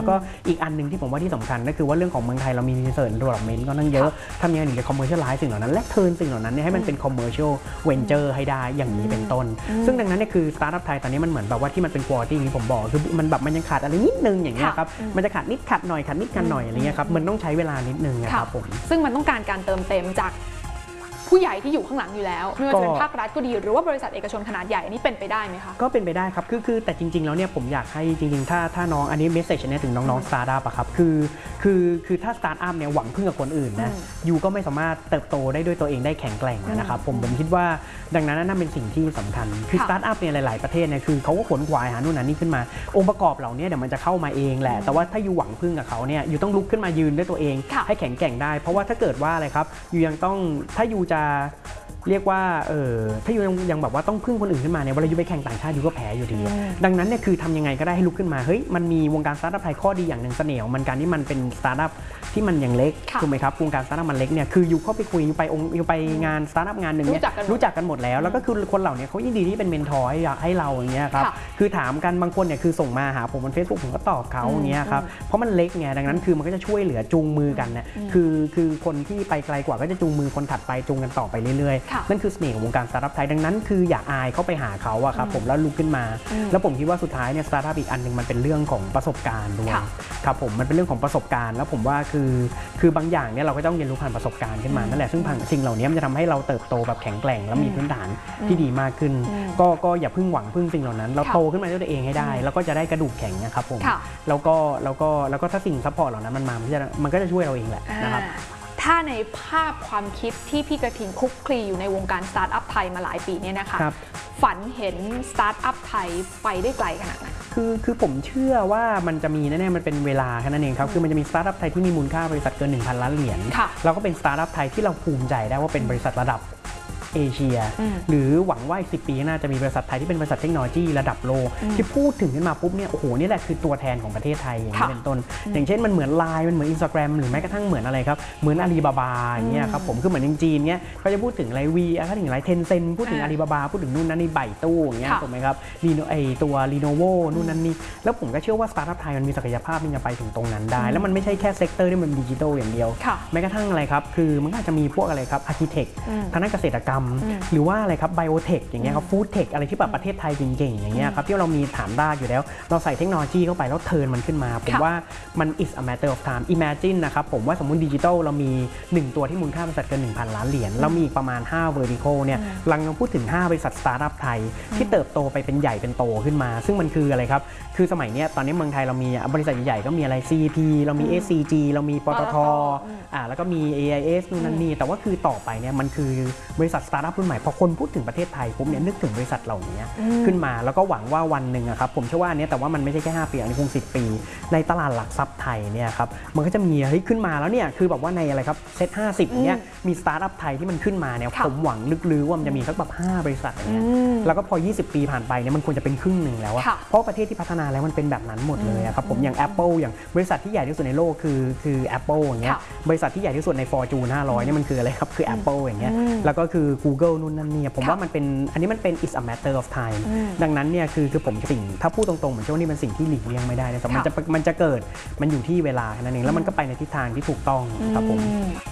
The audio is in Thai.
ก็อีกอันหนึ่งที่ผมว่าที่สำคัญก็คือว่าเรื่องของเมืองไทยเรามี research development ก็นั่งเยอะทำยังไงถึงจะ commercialize สิ่งเหล่านั้นและ turn สิ่งเหล่านั้นให้มันเป็น commercial venture ให้ได้อย่างนี้เป็นต้นซึ่งดังนั้นเนี่ยคือ startup ไทยตอนนี้มันเหมือนแบบว่าที่มันเป็น quality ที่ผมบอกคือมันยังขาดอะไรนิดนึงอย่างเงี้ยครับมันจะขาดนิดขาดหน่อยขาดนิดขาดหน่อยอะไรเงี้ยครับมันต้องใช้เวลานิดนึงนะครับผมซึ่งมันต้องการเติมเต็มจากผู้ใหญ่ที่อยู่ข้างหลังอยู่แล้วไม่ว่าจะเป็นภาครัฐก็ดีหรือว่าบริษัทเอกชนขนาดใหญ่นี่เป็นไปได้ไหมคะก็เป็นไปได้ครับคือแต่จริงๆแล้วเนี่ยผมอยากให้จริงๆถ้าน้องอันนี้เมสเซจเนี่ยถึงน้องๆสตาร์ทอัพอะครับคือถ้าสตาร์ทอัพเนี่ยหวังพึ่งกับคนอื่นนะยูก็ไม่สามารถเติบโตได้ด้วยตัวเองได้แข็งแกร่งนะครับผมคิดว่าดังนั้นนั่นเป็นสิ่งที่สำคัญคือสตาร์ทอัพเนี่ยหลายๆประเทศเนี่ยคือเขาก็ขวนขวายหานู่นนี่ขึ้นมาองค์ประกอบเหล่านี้เดี๋ยวมันจะเข้ามาเองแหละแต่ว่าถ้ายูหวังพึ่งกับเขาเนี่ยยูต้องลุกขึ้นมายืนด้วยตัวเองให้แข็งแกร่งได้เพราะว่าถ้าเกิดว่าอะไรครับยูยังต้องถ้ายูจะเรียกว่าถ้ายูยังแบบว่าต้องพึ่งคนอื่นขึ้นมาเนี่ยเวลายูไปแข่งต่างชาติยูก็แพ้อยู่ดีดังนั้นเนี่ยคือทำยังไงก็ได้ให้ลุกขึ้นมาเฮ้ยมันมีวงการสตาร์ทอัพไทยข้อดีอย่างหนึ่งเสน่ห์ของมันการที่มันเป็นสตาร์ทอัพที่มันยังเล็กถูกไหมครับวงการสตาร์ทอัพมันเล็กเนี่ยคือยูเข้าไปคุยยูไปงานสตาร์ทอัพงานหนึ่งเนี่ยรู้จักกันหมดแล้วก็คือคนเหล่านี้เขายินดีที่เป็นเมนทอร์ให้เราอย่างเงี้ยครับคือถามกันบางคนเนี่ยคือส่งมาหาผมบน Facebook ผมก็ตอบเขาอย่างเงี้ยครับเพราะมันเล็กไงดังนั้นคือมันก็จะช่วยเหลือจูงมือกันเนี่ยคือคนที่ไปไกลกว่าก็จะจูงมือคนถัดไปจูงกันต่อไปเรื่อยๆนั่นคือเสน่ห์ของวงการสตาร์ทอัพไทยดังนั้นคืออย่าอายเข้าไปหาเขาอะครับผมแล้วลุกขึ้นมาแล้วผมคิดว่าสุดท้ายเนี่ยสตาร์ทอัพอีกอันหนึ่งมันเป็นเรื่องของประสบการณ์ด้วยครับผมมันเป็นเรื่องของประสบการณ์แล้วผมว่าคือบางอย่างเนี่ยเราก็ต้องเรียนรู้ผ่านประสบการณ์ขึ้นมานั่นแหละซึ่งสิ่งเหล่านี้มันจะทำให้เราเติบโตแบบแข็งแกร่งและมีพื้นฐานที่ดีมากขึ้นก็อย่าพึ่งหวังพึ่งสิ่งเหล่านั้นเราโตขึ้นมาด้วยตัวเองให้ได้แล้วก็จะได้กระดูกแข็งนะครับผมแล้วก็ถ้าสิ่งซัพพอร์ตเหล่านั้นมันมามันก็จะช่วยเราเองแหละนะครับถ้าในภาพความคิดที่พี่กระทิงคลุกคลีอยู่ในวงการสตาร์ทอัพไทยมาหลายปีเนี่ยนะคะฝันเห็นสตาร์ทอัพไทยไปได้ไกลขนาดไหนคือผมเชื่อว่ามันจะมีแน่ๆมันเป็นเวลาแค่นั้นเองครับคือมันจะมีสตาร์ทอัพไทยที่มีมูลค่าบริษัทเกิน 1,000 ล้านเหรียญแล้วก็เป็นสตาร์ทอัพไทยที่เราภูมิใจได้ว่าเป็นบริษัทระดับเอเชียหรือหวังว่าอีก10 ปีน่าจะมีบริษัทไทยที่เป็นบริษัทเทคโนโลยีระดับโลกที่พูดถึงขึ้นมาปุ๊บเนี่ยโอ้โหนี่แหละคือตัวแทนของประเทศไทยอย่างนี้เป็นต้นอย่างเช่นมันเหมือน LINE มันเหมือน Instagram หรือแม้กระทั่งเหมือนอะไรครับเหมือนอาลีบาบาอย่างเงี้ยครับผมคือเหมือนจีนเนี่ยเขาจะพูดถึงอะไรวีถ้าถึงอะไรเทนเซ็นพูดถึงอาลีบาบาพูดถึงนู่นนั่นนี่ใบตู้อย่างเงี้ยถูกไหมครับตัวลีโนโวนู่นนั่นนี่แล้วผมก็เชื่อว่าสตาร์ทอัพไทยมันมีศักยภาพที่จะไปถึงตรงนั้นได้แล้วมันไม่ใช่แค่เซกเตอร์ที่มันดิจิทัลอย่างเดียวแม้กระทั่งอะไรครับคือมันอาจจะมีพวกอะไรครับอาร์คิเทคทางด้านเกษตรกรรมหรือว่าอะไรครับไบโอเทคอย่างเงี้ยครับฟู้ดเทคอะไรที่แบบประเทศไทยเก่งๆอย่างเงี้ยครับที่เรามีฐานรากอยู่แล้วเราใส่เทคโนโลยีเข้าไปแล้วเทิร์นมันขึ้นมาผมว่ามัน is a matter of time imagine นะครับผมว่าสมมุติดิจิทัลเรามี1ตัวที่มูลค่าบริษัทเกิน 1,000 ล้านเหรียญเรามีอีกประมาณ5 vertical เนี่ยกำลังพูดถึง5บริษัทสตาร์ทอัพไทยที่เติบโตไปเป็นใหญ่เป็นโตขึ้นมาซึ่งมันคืออะไรครับคือสมัยนี้ตอนนี้เมืองไทยเรามีบริษัทใหญ่ๆก็มีอะไร CP เรามี SCG เรามีปตท.แล้วก็มี AIS นู่นนั่นนี่แต่ว่าคือต่อไปเนี่ยมันคือบริษัทสตาร์ทอัพรุ่นใหม่พอคนพูดถึงประเทศไทยผมเนี่ยนึกถึงบริษัทเหล่านี้ขึ้นมาแล้วก็หวังว่าวันหนึ่งครับผมเชื่อว่าอันนี้แต่ว่ามันไม่ใช่แค่5 ปีอันนี้คง10 ปีในตลาดหลักทรัพย์ไทยเนี่ยครับมันก็จะมีขึ้นมาแล้วเนี่ยคือแบบว่าในอะไรครับเซ็ต50เนี่ยมีสตาร์ทอัพไทยที่มันขึ้นมาเนี่ยผมหวังลึกๆว่ามันจะมีสักแบบ5 บริษัทอย่างเงี้ยแล้วก็พอ20 ปีผ่านไปเนี่ยมันควรจะเป็นครึ่งหนึ่งแล้วเพราะประเทศที่พัฒนาแล้วมันเป็นแบบนั้นหมดเลยครับผมอย่าง Apple อย่างบริษัทที่ใหญ่ที่สุดในโลกคือ Apple อย่างเงี้ยบริษัทที่ใหญ่ที่สุดใน Fortune 500เนี่ยมันคืออะไรครับคือ Apple อย่างเงี้ยแล้วก็คือ Google นู่นนั่นนี่ผมว่ามันเป็นอันนี้มันเป็น is a matter of time ดังนั้นเนี่ยคือผมสิ่งถ้าพูดตรงๆเหมือนช่วงนี้เป็นสิ่งที่หลีกเลี่ยงไม่ได้นะแต่มันจะเกิดมันอยู่ที่เวลาแค่นั้นเองแล้วมันก็ไปในทิศทางที่ถูกต้องครับผม